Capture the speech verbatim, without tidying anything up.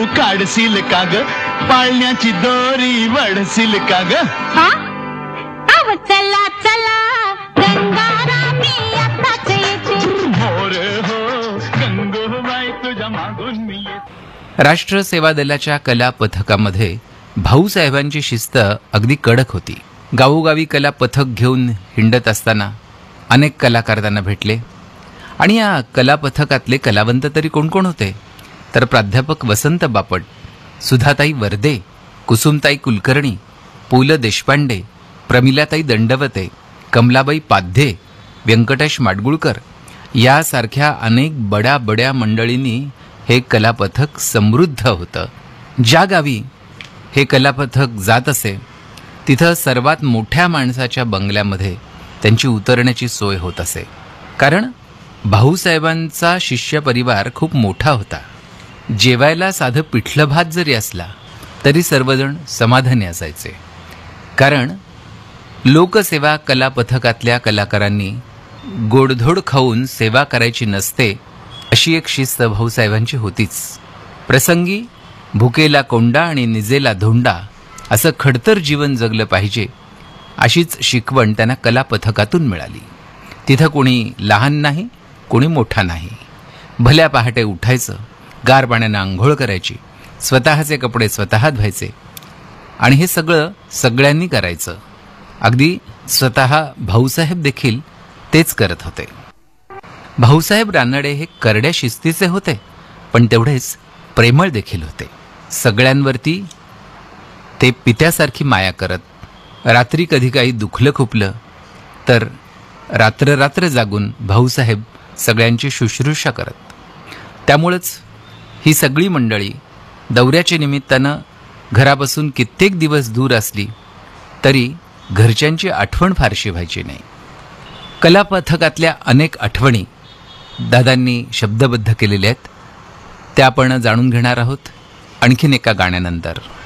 काढशील का ग पाळण्याची दोरी वडशील का ग हा अव चला चला गंगारामी आताच येते मोर हो गंगूबाई तुझ्या मागून मी येते. राष्ट्र सेवा दलाच्या कला पथकामध्ये भाऊसाहेबांची शिस्त अगदी कडक होती. गावोगावी कला पथक घेऊन हिंडत असताना अनेक कलाकार त्यांना भेटले आणि या कला पथकातले कलावंत तरी कोण कोण होते तर प्राध्यापक वसंत बापट, सुधाताई वर्दे, कुसुमताई कुलकर्णी, पु ल देशपांडे, प्रमिलाताई दंडवते, कमलाबाई पाध्ये, व्यंकटेश माडगुळकर यासारख्या अनेक बड्या बड्या मंडळींनी हे कलापथक समृद्ध होतं. ज्या गावी हे कलापथक जात असे तिथं सर्वात मोठ्या माणसाच्या बंगल्यामध्ये त्यांची उतरण्याची सोय होत असे. कारण भाऊसाहेबांचा शिष्य परिवार खूप मोठा होता. जेवायला साधं पिठलं भात जरी असला तरी सर्वजण समाधानी असायचे. कारण लोकसेवा कला पथकातल्या कलाकारांनी गोडधोड खाऊन सेवा करायची नसते अशी एक शिस्त भाऊसाहेबांची होतीच. प्रसंगी भुकेला कोंडा आणि निजेला धोंडा असं खडतर जीवन जगलं पाहिजे अशीच शिकवण त्यांना कला पथकातून मिळाली. तिथं कोणी लहान नाही, कोणी मोठा नाही. भल्या पहाटे उठायचं, गार पाण्यानं आंघोळ करायची, स्वतःचे कपडे स्वतः धुवायचे आणि हे सगळं सगळ्यांनी करायचं. अगदी स्वतः भाऊसाहेब देखील तेच करत होते. भाऊसाहेब रानडे हे करड्या शिस्तीचे होते पण तेवढेच प्रेमळ देखील होते. सगळ्यांवरती ते पित्यासारखी माया करत. रात्री कधी काही दुखलं खुपलं तर रात्र रात्र जागून भाऊसाहेब सगळ्यांची शुश्रूषा करत. त्यामुळंच ही सगळी मंडळी दौऱ्याच्या निमित्तानं घरापासून कित्येक दिवस दूर असली तरी घरच्यांची आठवण फारशी व्हायची नाही. कलापथकातल्या अनेक आठवणी दादांनी शब्दबद्ध केलेल्या आहेत. त्या आपण जाणून घेणार आहोत आणखीन एका गाण्यानंतर.